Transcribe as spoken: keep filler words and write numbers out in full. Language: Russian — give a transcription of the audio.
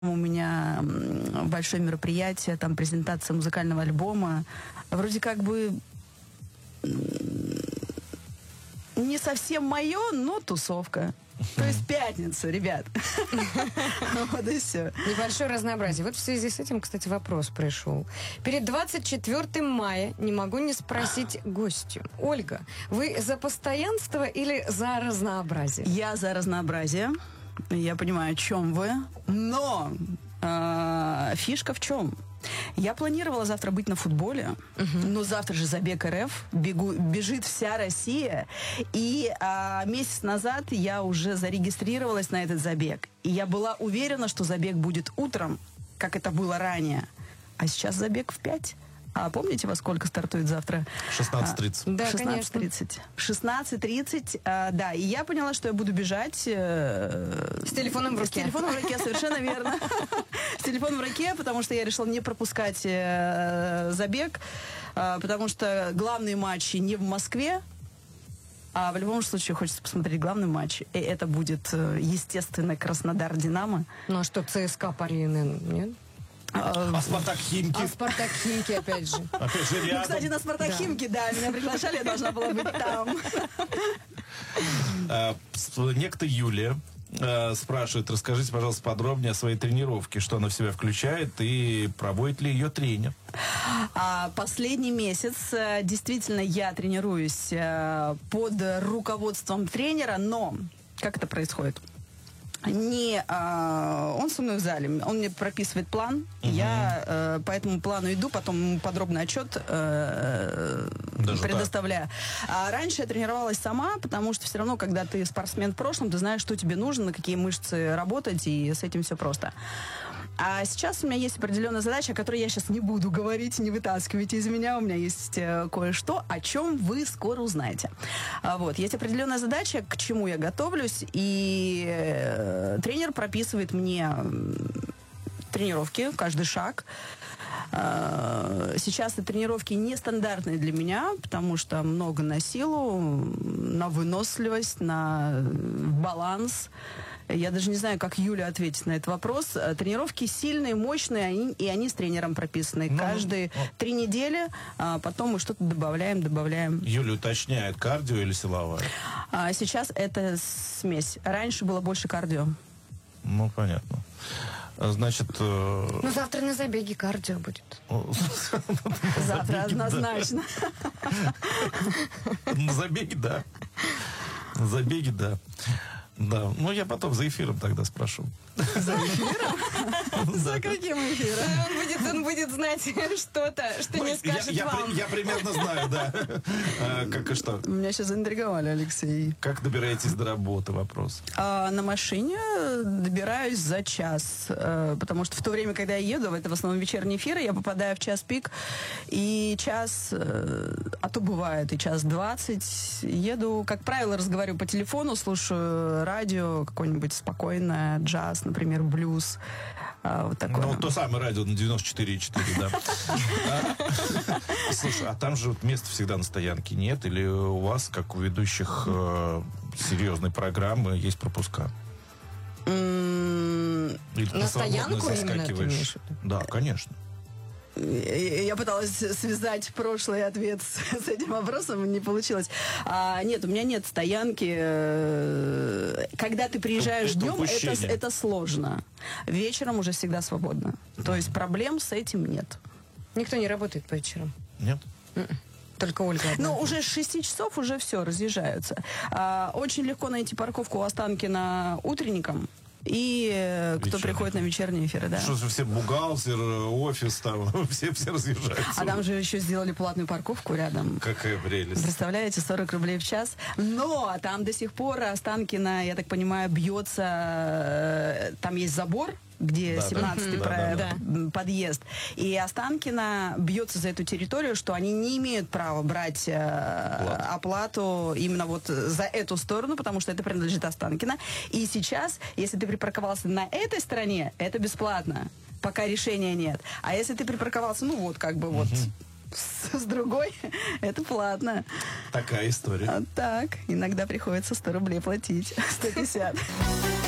У меня большое мероприятие, там презентация музыкального альбома. Вроде как бы не совсем мое, но тусовка. То есть пятница, ребят. Вот и все. Небольшое разнообразие. Вот в связи с этим, кстати, вопрос пришел. Перед двадцать четвёртым мая не могу не спросить гостью. Ольга, вы за постоянство или за разнообразие? Я за разнообразие. Я понимаю, о чем вы. Но э, фишка в чем? Я планировала завтра быть на футболе, uh-huh. но завтра же забег РФ, бегу, бежит вся Россия. И а, месяц назад я уже зарегистрировалась на этот забег. И я была уверена, что забег будет утром, как это было ранее. А сейчас забег в пять. А помните, во сколько стартует завтра? шестнадцать тридцать. Да, шестнадцать тридцать. шестнадцать тридцать, а, да. И я поняла, что я буду бежать... Э, с телефоном в руке. С телефоном в руке, совершенно верно. С телефоном в руке, потому что я решила не пропускать э, забег, э, потому что главные матчи не в Москве, а в любом случае хочется посмотреть главный матч. И это будет, естественно, Краснодар-Динамо. Ну а что, ЦСКА Пари-эн эн, нет? А Спартак Химки? А Спартак Химки, опять же. Опять же рядом. Ну, кстати, на Спартак Химки, да, меня приглашали, я должна была быть там. Некто Юлия спрашивает, расскажите, пожалуйста, подробнее о своей тренировке, что она в себя включает и проводит ли ее тренер. А, последний месяц действительно я тренируюсь под руководством тренера, но как это происходит? Не, а, он со мной в зале, он мне прописывает план, угу. я э, по этому плану иду, потом подробный отчет э, предоставляю. А раньше я тренировалась сама, потому что все равно, когда ты спортсмен в прошлом, ты знаешь, что тебе нужно, на какие мышцы работать, и с этим все просто. А сейчас у меня есть определенная задача, о которой я сейчас не буду говорить, не вытаскивайте из меня. У меня есть э, кое-что, о чем вы скоро узнаете. А, вот, есть определенная задача, к чему я готовлюсь, и э, тренер прописывает мне тренировки, каждый шаг. А, сейчас эти тренировки нестандартные для меня, потому что много на силу, на выносливость, на баланс. Я даже не знаю, как Юля ответит на этот вопрос. Тренировки сильные, мощные, они, и они с тренером прописаны. Ну, Каждые ну, три недели, а потом мы что-то добавляем, добавляем. Юля уточняет, кардио или силовая? А сейчас это смесь. Раньше было больше кардио. Ну, понятно. Значит... Э... Ну, завтра на забеге кардио будет. Завтра однозначно. На забеге, да. На забеге, да. Да, ну я потом за эфиром тогда спрошу. За эфиром? За каким эфиром? Он будет, он будет знать что-то, что не скажет я, вам. Я, я примерно знаю, да. А, как и что? Меня сейчас заинтриговали, Алексей. Как добираетесь до работы? Вопрос. А, на машине добираюсь за час. А, потому что в то время, когда я еду, это в основном вечерние эфиры, я попадаю в час пик. И час, а то бывает и час двадцать. Еду, как правило, разговариваю по телефону, слушаю радио, какое-нибудь спокойное, джаз, например, блюз. А, вот такое. Ну, то самое радио на девяносто четыре и четыре, да. Слушай, а там же вот места всегда на стоянке нет? Или у вас, как у ведущих серьезной программы, есть пропуска? На стоянку именно ты имеешь в виду? Да, конечно. Я пыталась связать прошлый ответ с, с этим вопросом, не получилось. А, нет, у меня нет стоянки. Когда ты приезжаешь днем, это, это сложно. Вечером уже всегда свободно. То есть проблем с этим нет. Никто не работает по вечерам? Нет. Mm-mm. Только Ольга одна. Ну, уже с шести часов уже все, разъезжаются. А, очень легко найти парковку у Останкина утренником. И кто Вечерний. приходит на вечерние эфиры, да. Что же все, бухгалтер, офис, там, все, все разъезжаются. А там же еще сделали платную парковку рядом. Какая прелесть. Представляете, сорок рублей в час. Но там до сих пор Останкино, я так понимаю, бьется... Там есть забор, где да, семнадцатый да. про... да, да. подъезд. И Останкино бьется за эту территорию, что они не имеют права брать э, оплату именно вот за эту сторону, потому что это принадлежит Останкино. И сейчас, если ты припарковался на этой стороне, это бесплатно, пока решения нет. А если ты припарковался, ну вот, как бы вот... С, с другой, это платно. Такая история. А, так, иногда приходится сто рублей платить, сто пятьдесят.